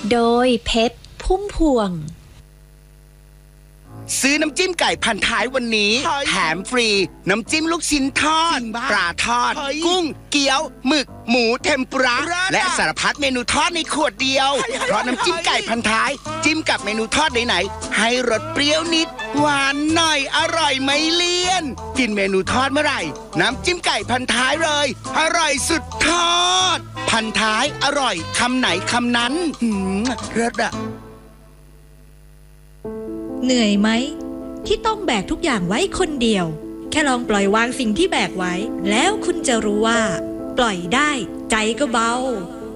โดยเพชรพุ่มพวงซื้อน้ำจิ้มไก่พันท้ายวันนี้แถมฟรีน้ำจิ้มลูกชิ้นทอดปลาทอดกุ้งเกี๊ยวหมึกหมูเทมปุระและสารพัดเมนูทอดในขวดเดียวเพราะน้ำจิ้มไก่พันท้ายจิ้มกับเมนูทอดไหนๆให้รสเปรี้ยวนิดหวานหน่อยอร่อยไม่เลี่ยนกินเมนูทอดเมื่อไหร่น้ำจิ้มไก่พันท้ายเลยอร่อยสุดทอดพันท้ายอร่อยคำไหนคำนั้นเลิศอะเหนื่อยไหมที่ต้องแบกทุกอย่างไว้คนเดียวแค่ลองปล่อยวางสิ่งที่แบกไว้แล้วคุณจะรู้ว่าปล่อยได้ใจก็เบา